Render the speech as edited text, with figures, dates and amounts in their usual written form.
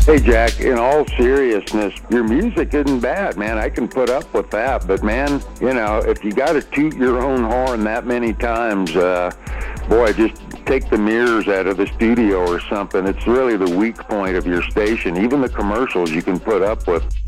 Hey, Jack, in all seriousness, your music isn't bad, man. I can put up with that. But, man, if you got to toot your own horn that many times, boy, just take the mirrors out of the studio or something. It's really the weak point of your station. Even the commercials you can put up with.